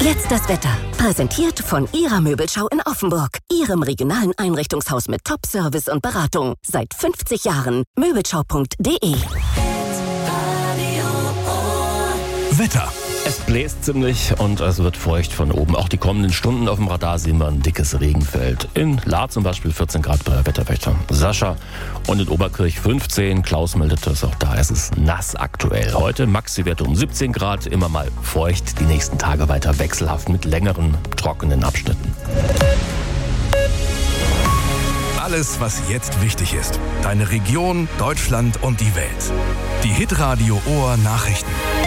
Jetzt das Wetter. Präsentiert von Ihrer Möbelschau in Offenburg. Ihrem regionalen Einrichtungshaus mit Top-Service und Beratung. Seit 50 Jahren. Möbelschau.de. Wetter. Es bläst ziemlich und es wird feucht von oben. Auch die kommenden Stunden auf dem Radar sehen wir ein dickes Regenfeld. In Lahr zum Beispiel 14 Grad bei der Wetterwächter Sascha und in Oberkirch 15. Klaus meldet das, auch da ist es nass aktuell. Heute Maxi-Werte um 17 Grad, immer mal feucht. Die nächsten Tage weiter wechselhaft mit längeren, trockenen Abschnitten. Alles, was jetzt wichtig ist. Deine Region, Deutschland und die Welt. Die Hitradio Ohr Nachrichten.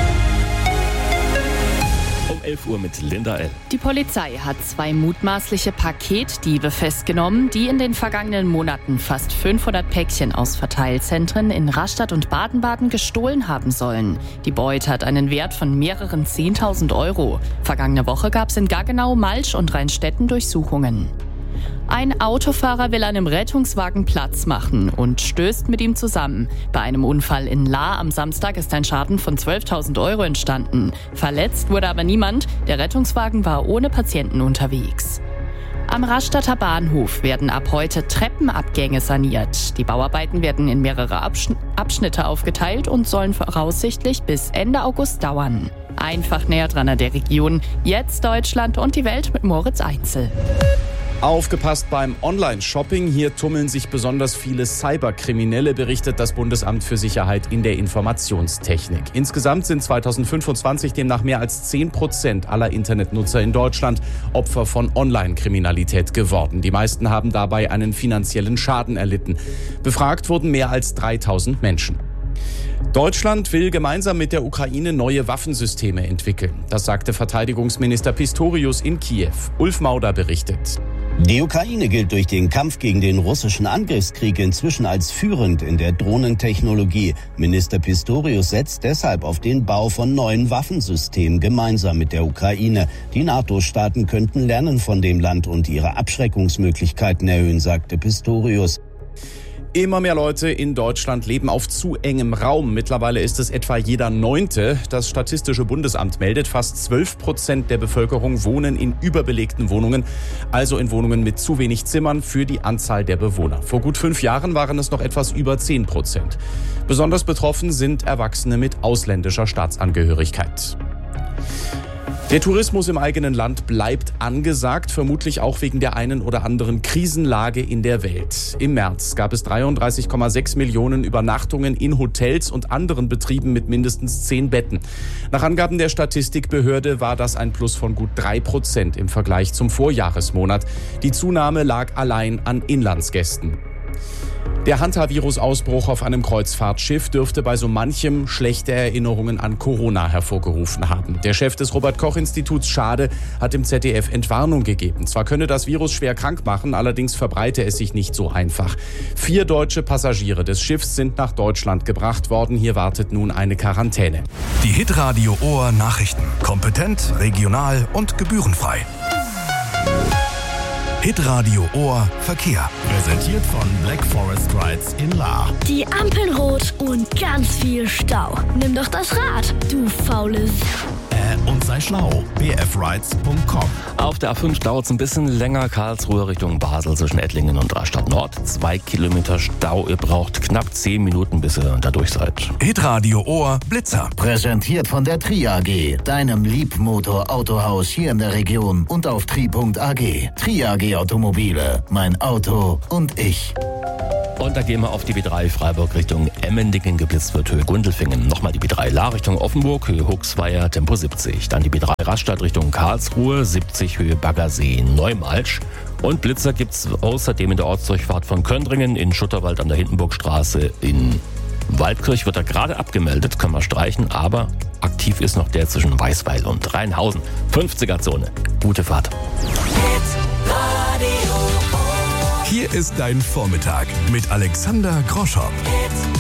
Um 11 Uhr mit Linda L. Die Polizei hat 2 mutmaßliche Paketdiebe festgenommen, die in den vergangenen Monaten fast 500 Päckchen aus Verteilzentren in Rastatt und Baden-Baden gestohlen haben sollen. Die Beute hat einen Wert von mehreren 10.000 Euro. Vergangene Woche gab es in Gaggenau, Malsch und Rheinstetten Durchsuchungen. Ein Autofahrer will einem Rettungswagen Platz machen und stößt mit ihm zusammen. Bei einem Unfall in Lahr am Samstag ist ein Schaden von 12.000 Euro entstanden. Verletzt wurde aber niemand. Der Rettungswagen war ohne Patienten unterwegs. Am Rastatter Bahnhof werden ab heute Treppenabgänge saniert. Die Bauarbeiten werden in mehrere Abschnitte aufgeteilt und sollen voraussichtlich bis Ende August dauern. Einfach näher dran an der Region. Jetzt Deutschland und die Welt mit Moritz Einzel. Aufgepasst beim Online-Shopping. Hier tummeln sich besonders viele Cyberkriminelle, berichtet das Bundesamt für Sicherheit in der Informationstechnik. Insgesamt sind 2025 demnach mehr als 10% aller Internetnutzer in Deutschland Opfer von Online-Kriminalität geworden. Die meisten haben dabei einen finanziellen Schaden erlitten. Befragt wurden mehr als 3.000 Menschen. Deutschland will gemeinsam mit der Ukraine neue Waffensysteme entwickeln. Das sagte Verteidigungsminister Pistorius in Kiew. Ulf Mauder berichtet. Die Ukraine gilt durch den Kampf gegen den russischen Angriffskrieg inzwischen als führend in der Drohnentechnologie. Minister Pistorius setzt deshalb auf den Bau von neuen Waffensystemen gemeinsam mit der Ukraine. Die NATO-Staaten könnten lernen von dem Land und ihre Abschreckungsmöglichkeiten erhöhen, sagte Pistorius. Immer mehr Leute in Deutschland leben auf zu engem Raum. Mittlerweile ist es etwa jeder 9. Das Statistische Bundesamt meldet, fast 12% der Bevölkerung wohnen in überbelegten Wohnungen, also in Wohnungen mit zu wenig Zimmern für die Anzahl der Bewohner. Vor gut 5 Jahren waren es noch etwas über 10%. Besonders betroffen sind Erwachsene mit ausländischer Staatsangehörigkeit. Der Tourismus im eigenen Land bleibt angesagt, vermutlich auch wegen der einen oder anderen Krisenlage in der Welt. Im März gab es 33,6 Millionen Übernachtungen in Hotels und anderen Betrieben mit mindestens 10 Betten. Nach Angaben der Statistikbehörde war das ein Plus von gut 3% im Vergleich zum Vorjahresmonat. Die Zunahme lag allein an Inlandsgästen. Der Hantavirus-Ausbruch auf einem Kreuzfahrtschiff dürfte bei so manchem schlechte Erinnerungen an Corona hervorgerufen haben. Der Chef des Robert-Koch-Instituts Schade hat im ZDF Entwarnung gegeben. Zwar könne das Virus schwer krank machen, allerdings verbreite es sich nicht so einfach. 4 deutsche Passagiere des Schiffs sind nach Deutschland gebracht worden. Hier wartet nun eine Quarantäne. Die Hitradio Ohr Nachrichten. Kompetent, regional und gebührenfrei. Hitradio Ohr Verkehr. Präsentiert von Black Forest Rides in Lahr. Die Ampeln rot und ganz viel Stau. Nimm doch das Rad, du faules. Und sei schlau. bfrides.com. Auf der A5 dauert es ein bisschen länger. Karlsruhe Richtung Basel zwischen Ettlingen und Rastatt Nord. 2 Kilometer Stau. Ihr braucht knapp 10 Minuten, bis ihr da durch seid. Hitradio Ohr Blitzer. Präsentiert von der Tri AG, deinem Liebmotor-Autohaus hier in der Region und auf tri.ag. Tri AG Automobile, mein Auto und ich. Und da gehen wir auf die B3 Freiburg Richtung Emmendingen, geblitzt wird Höhe Gundelfingen. Nochmal die B3 Lahr Richtung Offenburg, Höhe Huxweier, Tempo 70. Dann die B3 Rastatt Richtung Karlsruhe, 70 Höhe Baggersee, Neumalsch. Und Blitzer gibt's außerdem in der Ortsdurchfahrt von Köndringen, in Schutterwald an der Hindenburgstraße, in Waldkirch wird er gerade abgemeldet, kann man streichen, aber aktiv ist noch der zwischen Weißweil und Rheinhausen. 50er-Zone. Gute Fahrt. Hier ist dein Vormittag mit Alexander Groschow.